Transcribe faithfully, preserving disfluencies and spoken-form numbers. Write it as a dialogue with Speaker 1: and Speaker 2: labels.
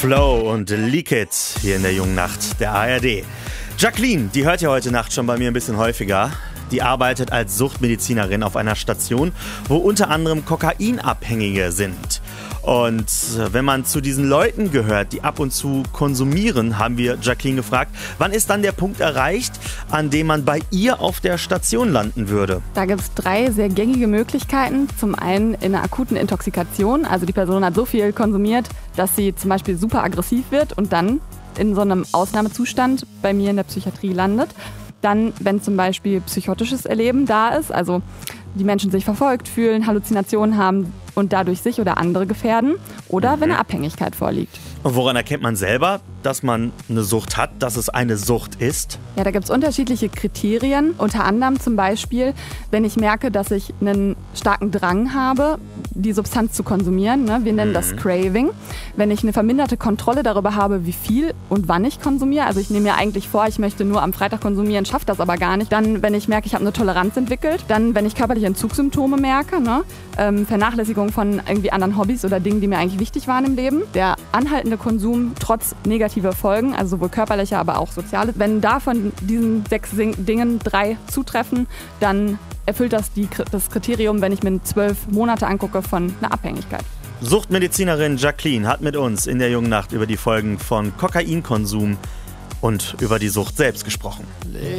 Speaker 1: Flow und Leak It hier in der jungen Nacht der A R D. Jacqueline, die hört ja heute Nacht schon bei mir ein bisschen häufiger. Die arbeitet als Suchtmedizinerin auf einer Station, wo unter anderem Kokainabhängige sind. Und wenn man zu diesen Leuten gehört, die ab und zu konsumieren, haben wir Jacqueline gefragt, wann ist dann der Punkt erreicht, an dem man bei ihr auf der Station landen würde?
Speaker 2: Da gibt es drei sehr gängige Möglichkeiten. Zum einen in einer akuten Intoxikation, also die Person hat so viel konsumiert, dass sie zum Beispiel super aggressiv wird und dann in so einem Ausnahmezustand bei mir in der Psychiatrie landet. Dann, wenn zum Beispiel psychotisches Erleben da ist, also die Menschen sich verfolgt fühlen, Halluzinationen haben und dadurch sich oder andere gefährden, oder mhm. wenn eine Abhängigkeit vorliegt.
Speaker 1: Und woran erkennt man selber, dass man eine Sucht hat, dass es eine Sucht ist?
Speaker 2: Ja, da gibt es unterschiedliche Kriterien. Unter anderem zum Beispiel, wenn ich merke, dass ich einen starken Drang habe, die Substanz zu konsumieren. Ne? Wir nennen mhm. das Craving. Wenn ich eine verminderte Kontrolle darüber habe, wie viel und wann ich konsumiere. Also ich nehme mir eigentlich vor, ich möchte nur am Freitag konsumieren, schaffe das aber gar nicht. Dann, wenn ich merke, ich habe eine Toleranz entwickelt. Dann, wenn ich körperliche Entzugssymptome merke. Ne? Ähm, Vernachlässigung von irgendwie anderen Hobbys oder Dingen, die mir eigentlich wichtig waren im Leben. Der anhaltende Konsum trotz negativer Folgen, also sowohl körperliche, aber auch soziale. Wenn davon diesen sechs Dingen drei zutreffen, dann erfüllt das die, das Kriterium, wenn ich mir zwölf Monate angucke von einer Abhängigkeit.
Speaker 1: Suchtmedizinerin Jacqueline hat mit uns in der jungen Nacht über die Folgen von Kokainkonsum und über die Sucht selbst gesprochen.